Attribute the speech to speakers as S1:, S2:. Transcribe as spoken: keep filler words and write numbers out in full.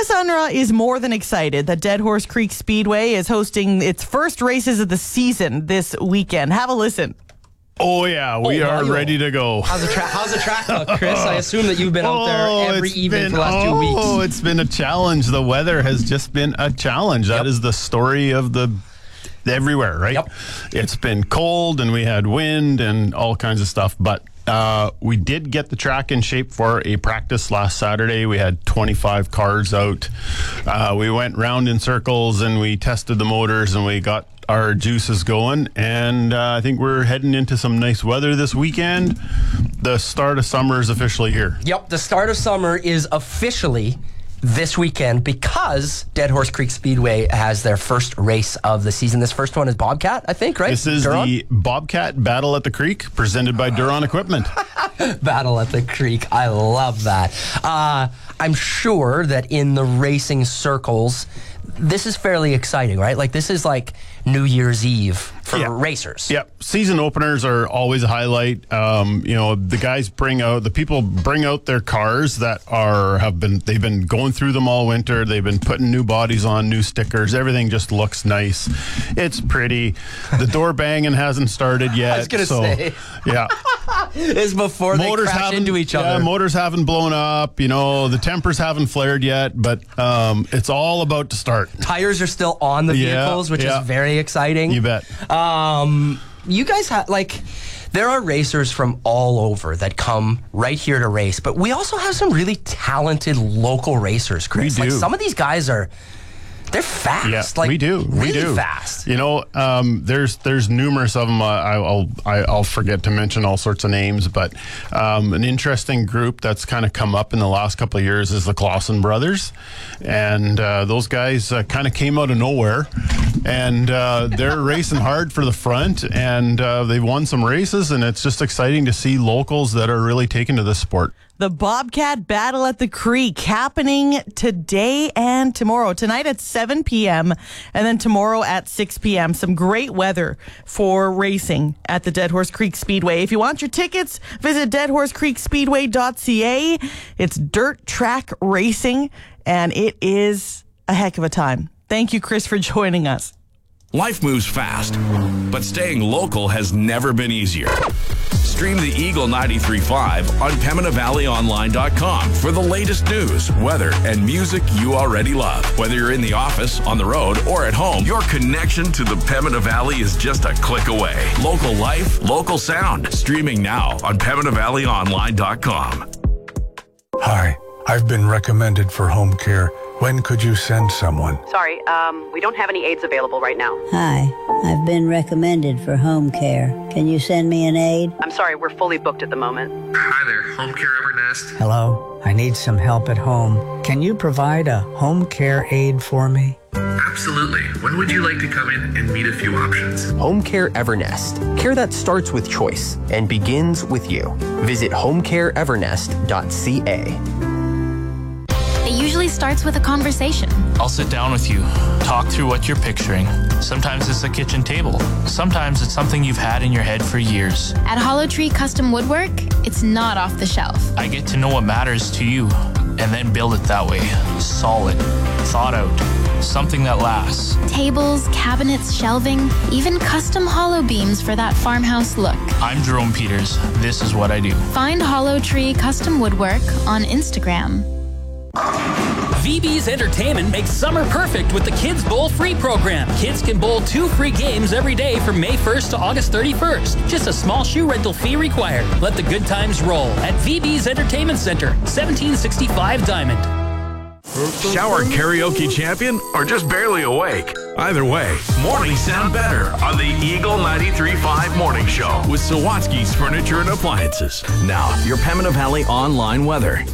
S1: Chris Unruh is more than excited that Dead Horse Creek Speedway is hosting its first races of the season this weekend. Have a listen.
S2: Oh, yeah, we
S3: oh,
S2: are
S3: wow.
S2: ready to go.
S3: How's the, tra- how's the track look, Chris? I assume that you've been out there
S2: Oh,
S3: every
S2: it's
S3: evening
S2: been-
S3: for the last two weeks.
S2: Oh, it's been a challenge. The weather has just been a challenge. That
S3: Yep.
S2: is the story of the everywhere, right?
S3: Yep.
S2: It's been cold and we had wind and all kinds of stuff, but uh, we did get the track in shape for a practice last Saturday. We had twenty-five cars out. Uh, we went round in circles and we tested the motors and we got our juices going, and uh, I think we're heading into some nice weather this weekend. The start of summer is officially here.
S3: Yep, the start of summer is officially this weekend because Dead Horse Creek Speedway has their first race of the season. This first one is Bobcat, I think, right?
S2: This is
S3: Duron?
S2: the Bobcat Battle at the Creek, presented by Duron Equipment.
S3: Battle at the Creek. I love that. Uh, I'm sure that in the racing circles, this is fairly exciting, right? Like, this is like New Year's Eve for
S2: Yeah.
S3: racers.
S2: Yep. Season openers are always a highlight. Um, you know, the guys bring out, the people bring out their cars that are, have been, they've been going through them all winter. They've been putting new bodies on, new stickers. Everything just looks nice. It's pretty. The door banging hasn't started yet.
S3: I was going to
S2: so,
S3: say.
S2: Yeah.
S3: Is before they crash
S2: haven't,
S3: into each
S2: yeah,
S3: other.
S2: motors haven't blown up. You know, the tempers haven't flared yet, but um, it's all about to start.
S3: Tires are still on the
S2: Yeah,
S3: vehicles, which
S2: yeah.
S3: is very exciting.
S2: You bet.
S3: Um, you guys have, like, there are racers from all over that come right here to race, but we also have some really talented local racers, Chris.
S2: We do.
S3: Like, some of these guys are, they're fast.
S2: Yeah,
S3: like,
S2: we do.
S3: Really
S2: we do.
S3: fast.
S2: You know, um, there's there's numerous of them. Uh, I, I'll I, I'll forget to mention all sorts of names, but um, an interesting group that's kind of come up in the last couple of years is the Clausen brothers, and uh, those guys uh, kind of came out of nowhere, and uh, they're racing hard for the front, and uh, they've won some races, and it's just exciting to see locals that are really taking to this sport.
S1: The Bobcat Battle at the Creek happening today and tomorrow. Tonight at seven p.m. and then tomorrow at six p.m. Some great weather for racing at the Dead Horse Creek Speedway. If you want your tickets, visit dead horse creek speedway dot c a. It's dirt track racing, and it is a heck of a time. Thank you, Chris, for joining us.
S4: Life moves fast, but staying local has never been easier. Stream the Eagle ninety-three point five on Pembina Valley Online dot com for the latest news, weather, and music you already love. Whether you're in the office, on the road, or at home, your connection to the Pembina Valley is just a click away. Local life, local sound. Streaming now on Pembina Valley Online dot com.
S5: Hi, I've been recommended for home care. When could you send someone?
S6: Sorry, um, we don't have any aides available right now.
S7: Hi, I've been recommended for home care. Can you send me an aide?
S6: I'm sorry, we're fully booked at the moment.
S8: Hi there, Home Care Evernest.
S9: Hello, I need some help at home. Can you provide a home care aide for me?
S8: Absolutely. When would you like to come in and meet a few options?
S10: Home Care Evernest. Care that starts with choice and begins with you. Visit home care evernest dot c a.
S11: It usually starts with a conversation.
S12: I'll sit down with you, talk through what you're picturing. Sometimes it's a kitchen table. Sometimes it's something you've had in your head for years.
S11: At Hollow Tree Custom Woodwork, it's not off the shelf.
S12: I get to know what matters to you and then build it that way. Solid, thought out, something that lasts.
S11: Tables, cabinets, shelving, even custom hollow beams for that farmhouse look.
S12: I'm Jerome Peters. This is what I do.
S11: Find Hollow Tree Custom Woodwork on Instagram.
S13: V B's Entertainment makes summer perfect with the Kids Bowl free program. Kids can bowl two free games every day from May first to August thirty-first. Just a small shoe rental fee required. Let the good times roll at V B's Entertainment Center, seventeen sixty-five Diamond.
S4: Shower karaoke champion or just barely awake? Either way, mornings sound better on the Eagle ninety-three point five Morning Show with Sawatsky's Furniture and Appliances. Now, your Pembina Valley online weather.